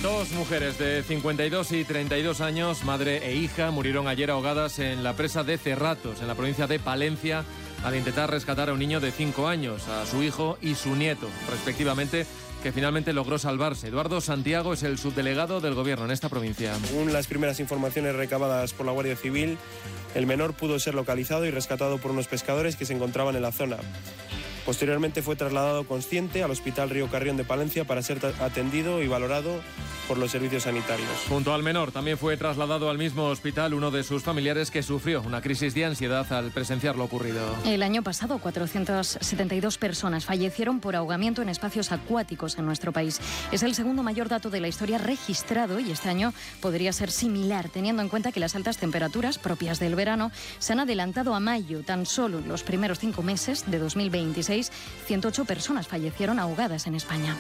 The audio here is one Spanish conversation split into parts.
Dos mujeres de 52 y 32 años, madre e hija, murieron ayer ahogadas en la presa de Cerratos, en la provincia de Palencia, al intentar rescatar a un niño de 5 años, a su hijo y su nieto, respectivamente, que finalmente logró salvarse. Eduardo Santiago es el subdelegado del Gobierno en esta provincia. Según las primeras informaciones recabadas por la Guardia Civil, el menor pudo ser localizado y rescatado por unos pescadores que se encontraban en la zona. Posteriormente fue trasladado consciente al Hospital Río Carrión de Palencia para ser atendido y valorado por los servicios sanitarios. Junto al menor también fue trasladado al mismo hospital uno de sus familiares que sufrió una crisis de ansiedad al presenciar lo ocurrido. El año pasado 472 personas fallecieron por ahogamiento en espacios acuáticos en nuestro país. Es el segundo mayor dato de la historia registrado y este año podría ser similar, teniendo en cuenta que las altas temperaturas propias del verano se han adelantado a mayo. Tan solo en los primeros 5 meses de 2026, 108 personas fallecieron ahogadas en España.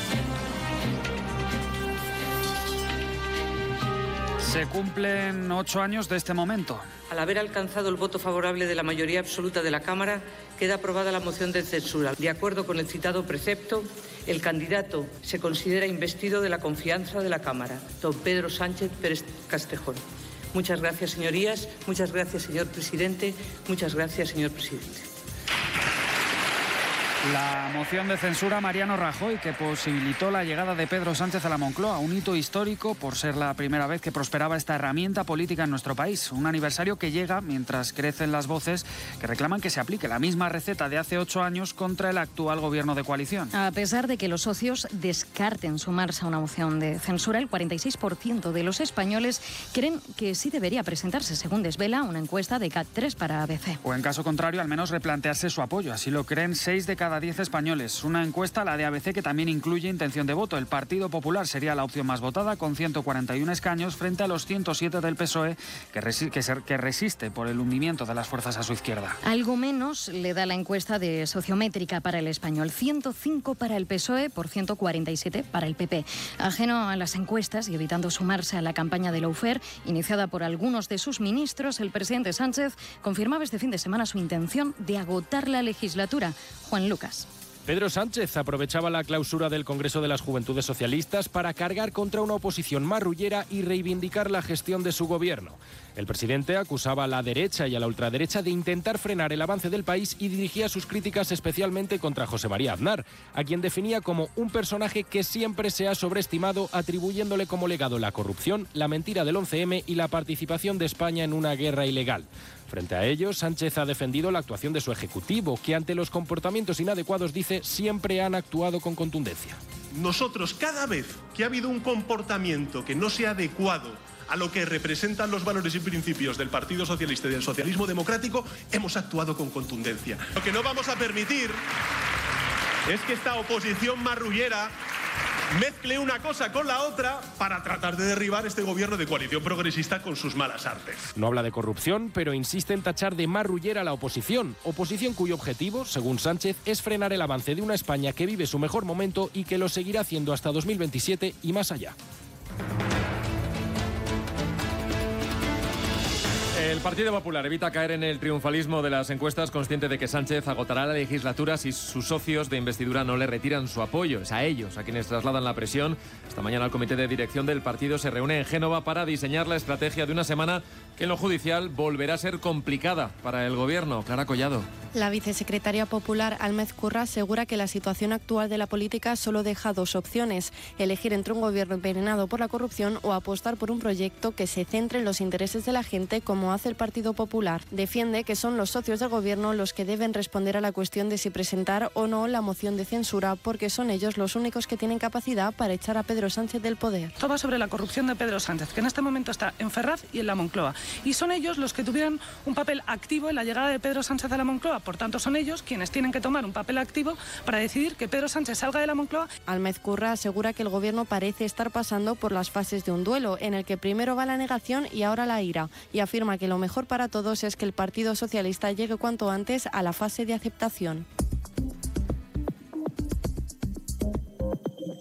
Se cumplen 8 años de este momento. Al haber alcanzado el voto favorable de la mayoría absoluta de la Cámara, queda aprobada la moción de censura. De acuerdo con el citado precepto, el candidato se considera investido de la confianza de la Cámara, don Pedro Sánchez Pérez Castejón. Muchas gracias, señorías. Muchas gracias, señor presidente. Muchas gracias, señor presidente. La moción de censura Mariano Rajoy, que posibilitó la llegada de Pedro Sánchez a la Moncloa, un hito histórico por ser la primera vez que prosperaba esta herramienta política en nuestro país. Un aniversario que llega mientras crecen las voces que reclaman que se aplique la misma receta de hace 8 años contra el actual gobierno de coalición. A pesar de que los socios descarten sumarse a una moción de censura, el 46% de los españoles creen que sí debería presentarse, según desvela una encuesta de CAT3 para ABC. O en caso contrario, al menos replantearse su apoyo. Así lo creen 6 de cada 10 españoles. Una encuesta, la de ABC, que también incluye intención de voto. El Partido Popular sería la opción más votada, con 141 escaños frente a los 107 del PSOE, que resiste por el hundimiento de las fuerzas a su izquierda. Algo menos le da la encuesta de Sociométrica para el Español. 105 para el PSOE por 147 para el PP. Ajeno a las encuestas y evitando sumarse a la campaña de Lawfare, iniciada por algunos de sus ministros, el presidente Sánchez confirmaba este fin de semana su intención de agotar la legislatura. Juan Lucas. Pedro Sánchez aprovechaba la clausura del Congreso de las Juventudes Socialistas para cargar contra una oposición marrullera y reivindicar la gestión de su gobierno. El presidente acusaba a la derecha y a la ultraderecha de intentar frenar el avance del país y dirigía sus críticas especialmente contra José María Aznar, a quien definía como un personaje que siempre se ha sobreestimado, atribuyéndole como legado la corrupción, la mentira del 11M y la participación de España en una guerra ilegal. Frente a ello, Sánchez ha defendido la actuación de su ejecutivo, que ante los comportamientos inadecuados, dice, siempre han actuado con contundencia. Nosotros, cada vez que ha habido un comportamiento que no sea adecuado a lo que representan los valores y principios del Partido Socialista y del socialismo democrático, hemos actuado con contundencia. Lo que no vamos a permitir es que esta oposición marrullera mezcle una cosa con la otra para tratar de derribar este gobierno de coalición progresista con sus malas artes. No habla de corrupción, pero insiste en tachar de marrullera a la oposición cuyo objetivo, según Sánchez, es frenar el avance de una España que vive su mejor momento y que lo seguirá haciendo hasta 2027 y más allá. El Partido Popular evita caer en el triunfalismo de las encuestas, consciente de que Sánchez agotará la legislatura si sus socios de investidura no le retiran su apoyo. Es a ellos a quienes trasladan la presión. Esta mañana el comité de dirección del partido se reúne en Génova para diseñar la estrategia de una semana que en lo judicial volverá a ser complicada para el gobierno. Clara Collado. La vicesecretaria popular Almez Curra asegura que la situación actual de la política solo deja 2 opciones: elegir entre un gobierno envenenado por la corrupción o apostar por un proyecto que se centre en los intereses de la gente, como hace el Partido Popular. Defiende que son los socios del gobierno los que deben responder a la cuestión de si presentar o no la moción de censura, porque son ellos los únicos que tienen capacidad para echar a Pedro Sánchez del poder. Todo va sobre la corrupción de Pedro Sánchez, que en este momento está en Ferraz y en la Moncloa. Y son ellos los que tuvieron un papel activo en la llegada de Pedro Sánchez a la Moncloa. Por tanto, son ellos quienes tienen que tomar un papel activo para decidir que Pedro Sánchez salga de la Moncloa. Almez Curra asegura que el gobierno parece estar pasando por las fases de un duelo, en el que primero va la negación y ahora la ira, y afirma que lo mejor para todos es que el Partido Socialista llegue cuanto antes a la fase de aceptación.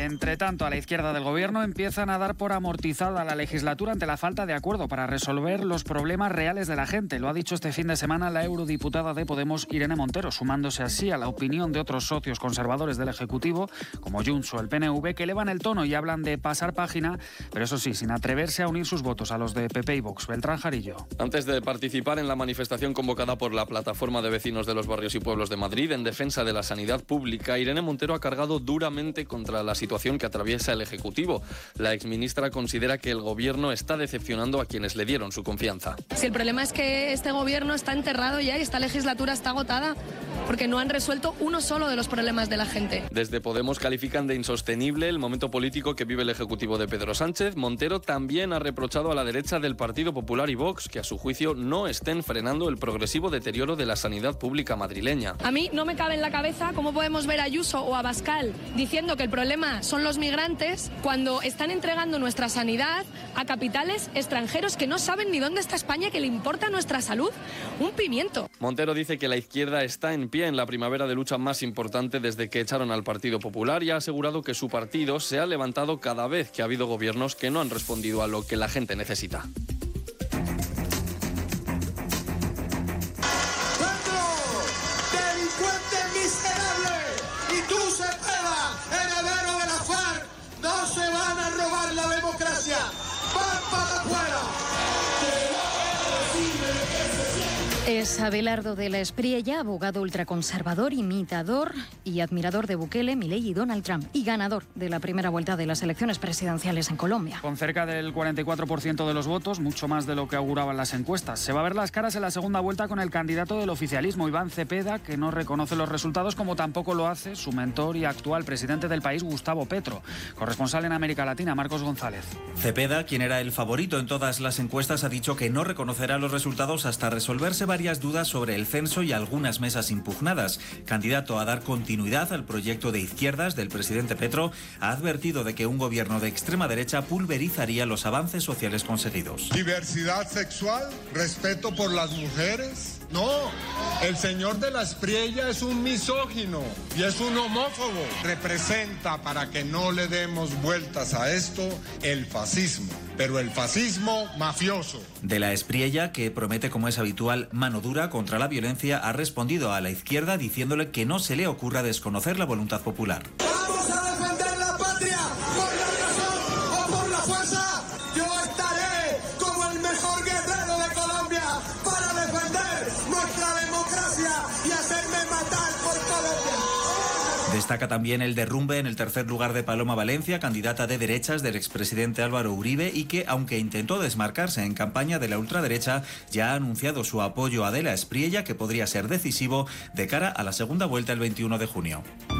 Entre tanto, a la izquierda del gobierno empiezan a dar por amortizada la legislatura ante la falta de acuerdo para resolver los problemas reales de la gente. Lo ha dicho este fin de semana la eurodiputada de Podemos, Irene Montero, sumándose así a la opinión de otros socios conservadores del Ejecutivo, como Junts o el PNV, que elevan el tono y hablan de pasar página, pero eso sí, sin atreverse a unir sus votos a los de PP y Vox. Beltrán Jarillo. Antes de participar en la manifestación convocada por la Plataforma de Vecinos de los Barrios y Pueblos de Madrid en defensa de la sanidad pública, Irene Montero ha cargado duramente contra la situación que atraviesa el Ejecutivo. La exministra considera que el Gobierno está decepcionando a quienes le dieron su confianza. Si el problema es que este Gobierno está enterrado ya y esta legislatura está agotada, porque no han resuelto uno solo de los problemas de la gente. Desde Podemos califican de insostenible el momento político que vive el Ejecutivo de Pedro Sánchez. Montero también ha reprochado a la derecha del Partido Popular y Vox que a su juicio no estén frenando el progresivo deterioro de la sanidad pública madrileña. A mí no me cabe en la cabeza cómo podemos ver a Ayuso o a Abascal diciendo que el problema son los migrantes cuando están entregando nuestra sanidad a capitales extranjeros que no saben ni dónde está España, que le importa nuestra salud un pimiento. Montero dice que la izquierda está en pie en la primavera de lucha más importante desde que echaron al Partido Popular y ha asegurado que su partido se ha levantado cada vez que ha habido gobiernos que no han respondido a lo que la gente necesita. Es Abelardo de la Espriella, abogado ultraconservador, imitador y admirador de Bukele, Milei y Donald Trump, y ganador de la primera vuelta de las elecciones presidenciales en Colombia. Con cerca del 44% de los votos, mucho más de lo que auguraban las encuestas. Se va a ver las caras en la segunda vuelta con el candidato del oficialismo, Iván Cepeda, que no reconoce los resultados, como tampoco lo hace su mentor y actual presidente del país, Gustavo Petro. Corresponsal en América Latina, Marcos González. Cepeda, quien era el favorito en todas las encuestas, ha dicho que no reconocerá los resultados hasta resolverse varias dudas sobre el censo y algunas mesas impugnadas. Candidato a dar continuidad al proyecto de izquierdas del presidente Petro, ha advertido de que un gobierno de extrema derecha pulverizaría los avances sociales conseguidos. Diversidad sexual, respeto por las mujeres. No, el señor de la Espriella es un misógino y es un homófobo. Representa, para que no le demos vueltas a esto, el fascismo, pero el fascismo mafioso. De la Espriella, que promete, como es habitual, mano dura contra la violencia, ha respondido a la izquierda diciéndole que no se le ocurra desconocer la voluntad popular. ¡Vamos a defender la patria! ¡Por la razón o por la fuerza! Yo estaré como el mejor guerrero de Colombia para defender nuestra democracia y hacerme matar por Colombia. Destaca también el derrumbe en el tercer lugar de Paloma Valencia, candidata de derechas del expresidente Álvaro Uribe, y que, aunque intentó desmarcarse en campaña de la ultraderecha, ya ha anunciado su apoyo a de la Espriella, que podría ser decisivo de cara a la segunda vuelta el 21 de junio.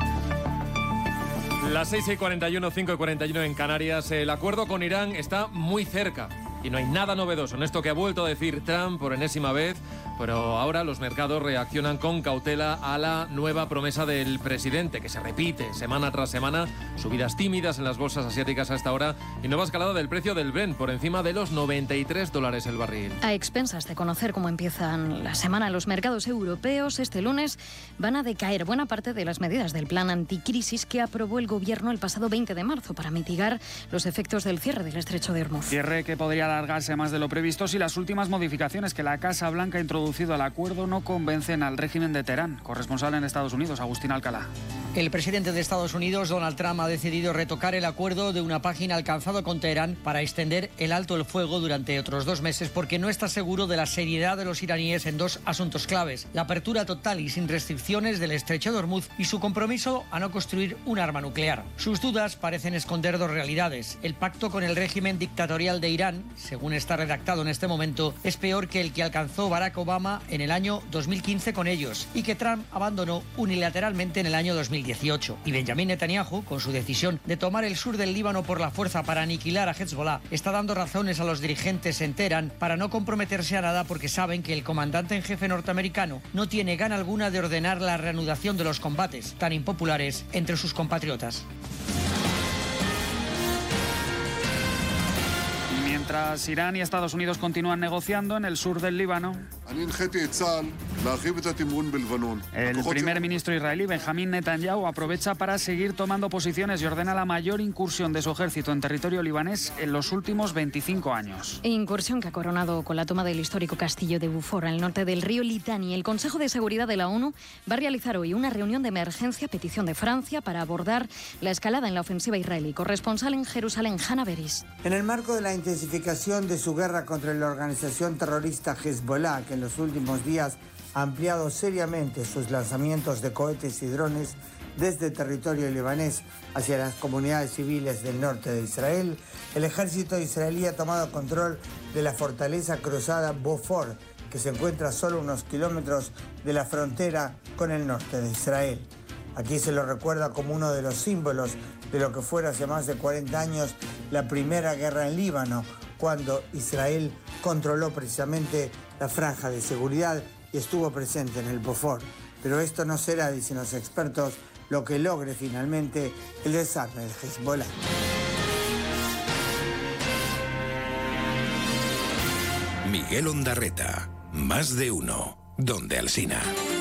Las 6:41, 5:41 en Canarias. El acuerdo con Irán está muy cerca y no hay nada novedoso en esto que ha vuelto a decir Trump por enésima vez, pero ahora los mercados reaccionan con cautela a la nueva promesa del presidente, que se repite semana tras semana, subidas tímidas en las bolsas asiáticas a esta hora y nueva escalada del precio del Brent por encima de los $93 el barril. A expensas de conocer cómo empiezan la semana, los mercados europeos este lunes van a decaer buena parte de las medidas del plan anticrisis que aprobó el gobierno el pasado 20 de marzo para mitigar los efectos del cierre del estrecho de Hormuz. Cierre que podría alargarse más de lo previsto si las últimas modificaciones que la Casa Blanca ha introducido al acuerdo no convencen al régimen de Teherán. Corresponsal en Estados Unidos, Agustín Alcalá. El presidente de Estados Unidos, Donald Trump, ha decidido retocar el acuerdo de una página alcanzado con Teherán para extender el alto el fuego durante otros 2 meses porque no está seguro de la seriedad de los iraníes en 2 asuntos claves: la apertura total y sin restricciones del estrecho de Hormuz y su compromiso a no construir un arma nuclear. Sus dudas parecen esconder 2 realidades. El pacto con el régimen dictatorial de Irán, según está redactado en este momento, es peor que el que alcanzó Barack Obama en el año 2015 con ellos y que Trump abandonó unilateralmente en el año 2018. Y Benjamin Netanyahu, con su decisión de tomar el sur del Líbano por la fuerza para aniquilar a Hezbollah, está dando razones a los dirigentes en Teherán para no comprometerse a nada porque saben que el comandante en jefe norteamericano no tiene gana alguna de ordenar la reanudación de los combates tan impopulares entre sus compatriotas. Mientras Irán y Estados Unidos continúan negociando en el sur del Líbano, El primer ministro israelí, Benjamín Netanyahu, aprovecha para seguir tomando posiciones y ordena la mayor incursión de su ejército en territorio libanés en los últimos 25 años. Incursión que ha coronado con la toma del histórico castillo de Bufora, al norte del río Litani. El Consejo de Seguridad de la ONU va a realizar hoy una reunión de emergencia a petición de Francia para abordar la escalada en la ofensiva israelí. Corresponsal en Jerusalén, Hanna Beris. En el marco de la intensificación de su guerra contra la organización terrorista Hezbollah, que en los últimos días ha ampliado seriamente sus lanzamientos de cohetes y drones desde territorio libanés hacia las comunidades civiles del norte de Israel, el ejército israelí ha tomado control de la fortaleza cruzada Beaufort, que se encuentra a solo unos kilómetros de la frontera con el norte de Israel. Aquí se lo recuerda como uno de los símbolos de lo que fuera hace más de 40 años la primera guerra en Líbano, cuando Israel controló precisamente la franja de seguridad y estuvo presente en el Beaufort. Pero esto no será, dicen los expertos, lo que logre finalmente el desarme de Hezbollah. Miguel Ondarreta, Más de Uno, Donde Alsina.